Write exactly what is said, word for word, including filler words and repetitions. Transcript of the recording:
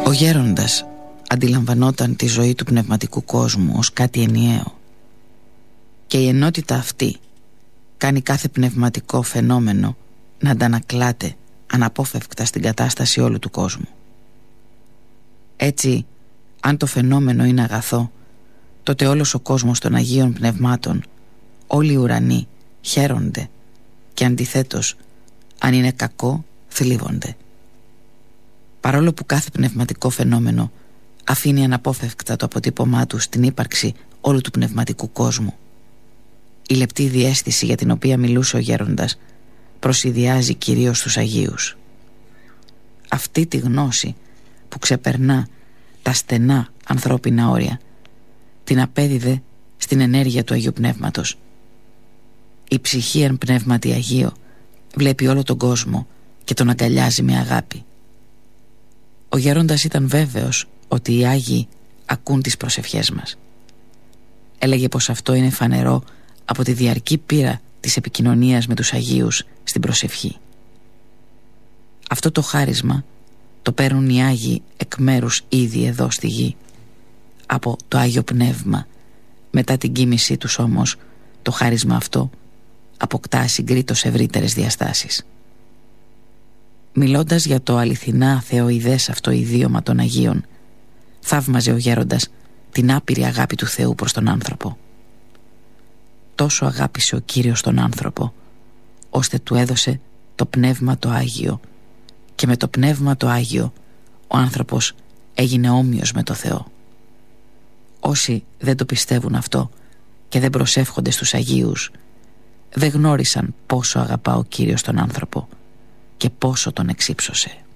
Ο γέροντας αντιλαμβανόταν τη ζωή του πνευματικού κόσμου ως κάτι ενιαίο, και η ενότητα αυτή κάνει κάθε πνευματικό φαινόμενο να αντανακλάται αναπόφευκτα στην κατάσταση όλου του κόσμου. Έτσι, αν το φαινόμενο είναι αγαθό, τότε όλος ο κόσμος των Αγίων Πνευμάτων, όλοι οι ουρανοί, χαίρονται, και αντιθέτως, αν είναι κακό, θλίβονται. Παρόλο που κάθε πνευματικό φαινόμενο αφήνει αναπόφευκτα το αποτύπωμά του στην ύπαρξη όλου του πνευματικού κόσμου, η λεπτή διαίσθηση για την οποία μιλούσε ο γέροντας προσηδιάζει κυρίως τους Αγίους. Αυτή τη γνώση που ξεπερνά τα στενά ανθρώπινα όρια την απέδιδε στην ενέργεια του Αγίου Πνεύματος. Η ψυχή εν πνεύματι Αγίο βλέπει όλο τον κόσμο και τον αγκαλιάζει με αγάπη. Ο γέροντας ήταν βέβαιος ότι οι Άγιοι ακούν τις προσευχές μας. Έλεγε πως αυτό είναι φανερό από τη διαρκή πείρα της επικοινωνίας με τους Αγίους στην προσευχή. Αυτό το χάρισμα το παίρνουν οι Άγιοι εκ μέρους ήδη εδώ στη γη, από το Άγιο Πνεύμα. Μετά την κοίμησή τους όμως, το χάρισμα αυτό αποκτά συγκρίτως ευρύτερες διαστάσεις. Μιλώντας για το αληθινά θεοειδές αυτό ιδίωμα των Αγίων, θαύμαζε ο γέροντας την άπειρη αγάπη του Θεού προς τον άνθρωπο. Τόσο αγάπησε ο Κύριος τον άνθρωπο, ώστε του έδωσε το Πνεύμα το Άγιο, και με το Πνεύμα το Άγιο ο άνθρωπος έγινε όμοιος με το Θεό. Όσοι δεν το πιστεύουν αυτό και δεν προσεύχονται στους Αγίους, δεν γνώρισαν πόσο αγαπά ο Κύριος τον άνθρωπο και πόσο τον εξύψωσε.